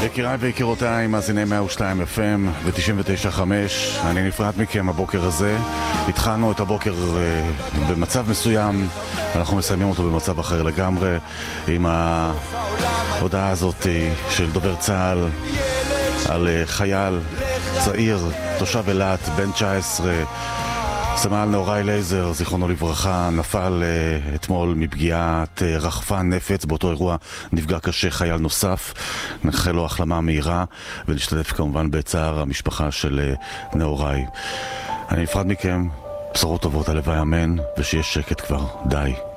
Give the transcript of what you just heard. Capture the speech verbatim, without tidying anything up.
יקיריי ויקירותיי, מאזיני מאה ושתיים אף אם ו-תשעים ותשע נקודה חמש, אני נפרד מכם הבוקר הזה. התחלנו את הבוקר uh, במצב מסוים, אנחנו מסיימים אותו במצב אחר לגמרי, עם ההודעה הזאת uh, של דובר צה"ל על uh, חייל צעיר, תושב אילת, בן תשע עשרה, סמל נאורי לייזר, זיכרונו לברכה, נפל uh, אתמול מפגיעת uh, רחפן נפץ. באותו אירוע נפגע קשה חייל נוסף, נאחל לו החלמה מהירה ונשתתף כמובן בצער המשפחה של uh, נאורי. אני נפרד מכם, בשורות טובות, הלוואי אמן, ושיש שקט כבר, די.